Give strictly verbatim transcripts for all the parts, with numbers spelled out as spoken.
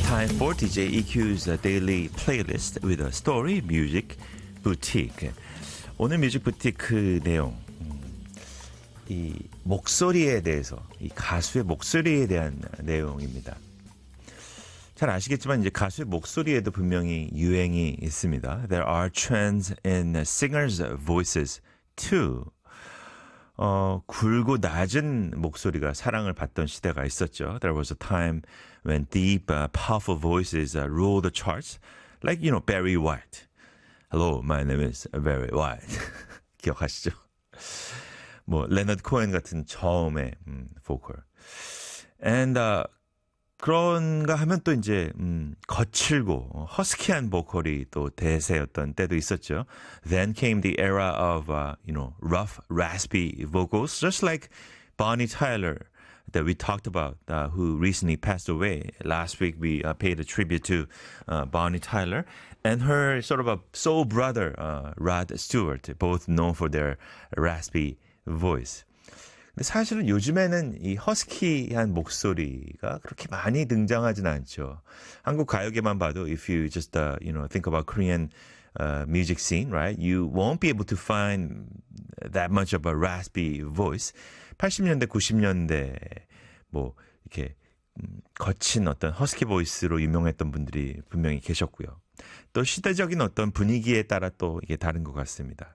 Time for 디제이 이큐's daily playlist with a story music boutique. 오늘 뮤직 부티크 내용, 이 목소리에 대해서, 이 가수의 목소리에 대한 내용입니다. 잘 아시겠지만 이제 가수의 목소리에도 분명히 유행이 있습니다. There are trends in singers' voices too. 어, 굵고 낮은 목소리가 사랑을 받던 시대가 있었죠. There was a time when deep, uh, powerful voices uh, ruled the charts, like, you know, Barry White. Hello, my name is Barry White. 기억하시죠? 뭐, 레너드 코엔 같은 저음의 음, 보컬. And, uh, 그런가 하면 또 이제 음, 거칠고 허스키한 보컬이 또 대세였던 때도 있었죠. Then came the era of uh, you know rough, raspy vocals, just like Bonnie Tyler that we talked about, uh, who recently passed away. Last week we uh, paid a tribute to uh, Bonnie Tyler and her sort of a soul brother, uh, Rod Stewart, both known for their raspy voice. 근데 사실은 요즘에는 이 허스키한 목소리가 그렇게 많이 등장하진 않죠. 한국 가요계만 봐도 if you just uh, you know think about Korean uh, music scene, right? You won't be able to find that much of a raspy voice. 팔십 년대, 구십 년대 뭐 이렇게 음, 거친 어떤 허스키 보이스로 유명했던 분들이 분명히 계셨고요. 또 시대적인 어떤 분위기에 따라 또 이게 다른 것 같습니다.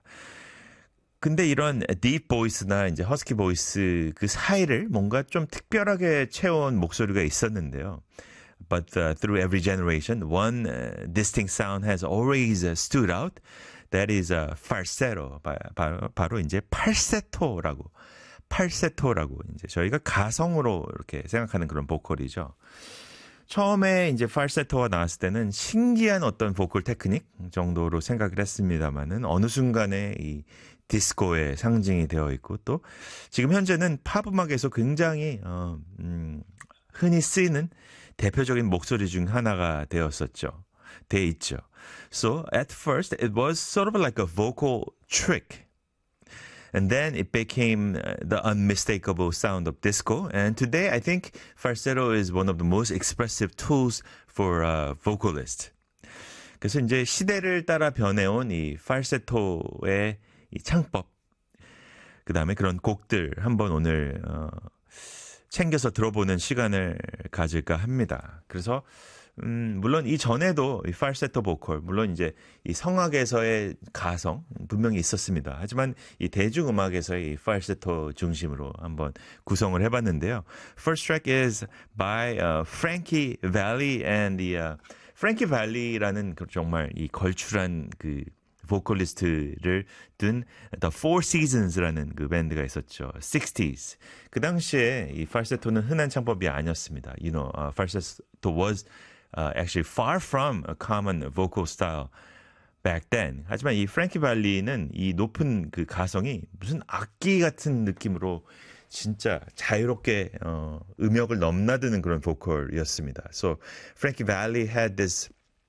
근데 이런 딥 보이스나 이제 허스키 보이스 그 사이를 뭔가 좀 특별하게 채운 목소리가 있었는데요. But uh, through every generation, one uh, distinct sound has always uh, stood out. That is uh, falsetto. 바, 바, 바로 이제 팔세토라고, 팔세토라고 이제 저희가 가성으로 이렇게 생각하는 그런 보컬이죠. 처음에 이제 팔세토가 나왔을 때는 신기한 어떤 보컬 테크닉 정도로 생각을 했습니다만은 어느 순간에 이 디스코의 상징이 되어 있고 또 지금 현재는 팝 음악에서 굉장히 어, 음, 흔히 쓰이는 대표적인 목소리 중 하나가 되었었죠. 돼 있죠. So at first it was sort of like a vocal trick. And then it became the unmistakable sound of disco. And today, I think falsetto is one of the most expressive tools for a vocalist. 그래서 이제 시대를 따라 변해온 이 falsetto의 이 창법, 그 다음에 그런 곡들 한번 오늘 어, 챙겨서 들어보는 시간을 가질까 합니다. 그래서 음, 물론 이 전에도 이 falsetto 보컬, 물론 이제 이 성악에서의 가성 분명히 있었습니다. 하지만 이 대중음악에서의 이 falsetto 중심으로 한번 구성을 해봤는데요. First track is by uh, Frankie Valli and the uh, Frankie Valli라는 그 정말 이 걸출한 그 보컬리스트를 둔 The Four Seasons라는 그 밴드가 있었죠. 식스티즈. 그 당시에 이 falsetto는 흔한 창법이 아니었습니다. You know, uh, falsetto was Uh, actually far from a common vocal style back then. 하지만 이 프랭키 발리는 이 높은 그 가성이 무슨 악기 같은 느낌으로 진짜 자유롭게 어, 음역을 넘나드는 그런 보컬이었습니다. So Frankie Valli had this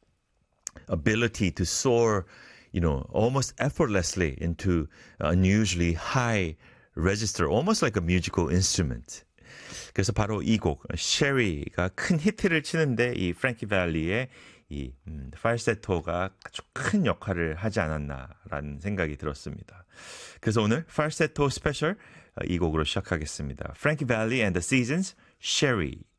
ability to soar, you know, almost effortlessly into unusually high register, almost like a musical instrument. 그래서 바로 이 곡, Sherry가 큰 히트를 치는데 이 프랭키 발리의 이 음, falsetto가 아주 큰 역할을 하지 않았나라는 생각이 들었습니다. 그래서 오늘 falsetto 스페셜 이 곡으로 시작하겠습니다. Frankie Valli and the Seasons, Sherry.